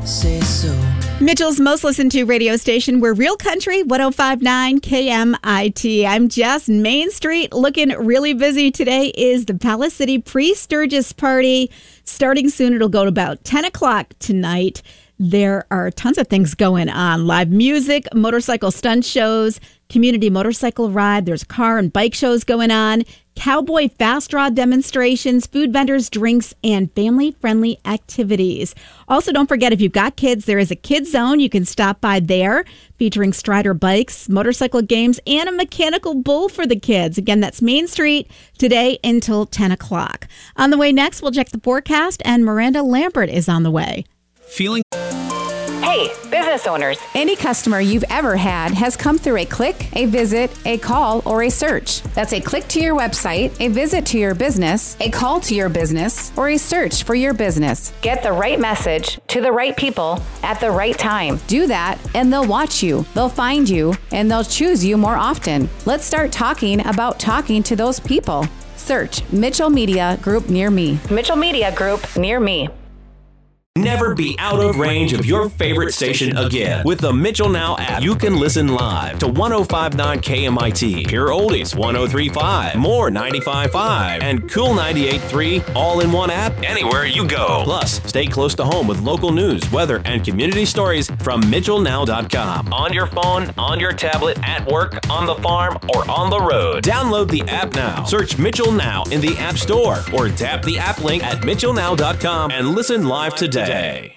say so. Mitchell's most listened to radio station. We're Real Country 1059 KMIT. I'm Jess. Main Street looking really busy. Today is the Palace City Pre-Sturgis Party. Starting soon, it'll go to about 10 o'clock tonight. There are tons of things going on. Live music, motorcycle stunt shows, community motorcycle ride. There's car and bike shows going on. Cowboy fast draw demonstrations, food vendors, drinks, and family-friendly activities. Also, don't forget, if you've got kids, there is a kids zone. You can stop by there, featuring Strider bikes, motorcycle games, and a mechanical bull for the kids. Again, that's Main Street today until 10 o'clock. On the way next, we'll check the forecast, and Miranda Lambert is on the way. Hey, business owners. Any customer you've ever had has come through a click, a visit, a call, or a search. That's a click to your website, a visit to your business, a call to your business, or a search for your business. Get the right message to the right people at the right time. Do that, and they'll watch you, they'll find you, and they'll choose you more often. Let's start talking about talking to those people. Search Mitchell Media Group near me. Mitchell Media Group near me. Never be out of range of your favorite station again. With the Mitchell Now app, you can listen live to 1059 KMIT, Pure Oldies 1035, More 95.5, and Cool 98.3 all in one app anywhere you go. Plus, stay close to home with local news, weather, and community stories from MitchellNow.com. On your phone, on your tablet, at work, on the farm, or on the road. Download the app now. Search Mitchell Now in the App Store or tap the app link at MitchellNow.com and listen live today.